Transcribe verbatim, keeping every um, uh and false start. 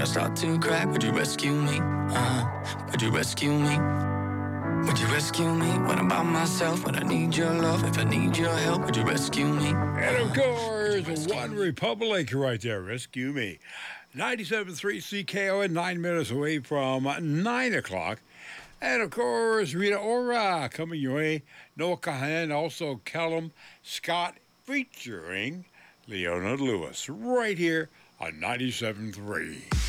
I start to crack, would you rescue me? Uh-huh. Would you rescue me? Would you rescue me when I'm by myself? When I need your love, if I need your help, would you rescue me? And of course, One Republic right there, Rescue Me. ninety-seven point three C K O N, nine minutes away from nine o'clock. And of course, Rita Ora coming your way. Noah Kahan, also Callum Scott featuring Leona Lewis right here on ninety-seven point three.